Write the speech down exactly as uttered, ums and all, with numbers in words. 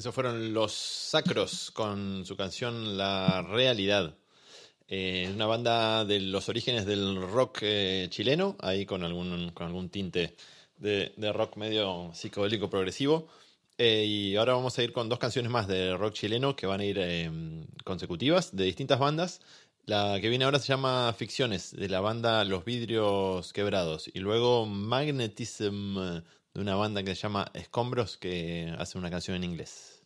Esos fueron Los Sacros con su canción La Realidad. Eh, una banda de los orígenes del rock eh, chileno, ahí con algún, con algún tinte de, de rock medio psicodélico progresivo. Eh, y ahora vamos a ir con dos canciones más de rock chileno que van a ir eh, consecutivas de distintas bandas. La que viene ahora se llama Ficciones, de la banda Los Vidrios Quebrados. Y luego Magnetism, de una banda que se llama Escombros, que hace una canción en inglés.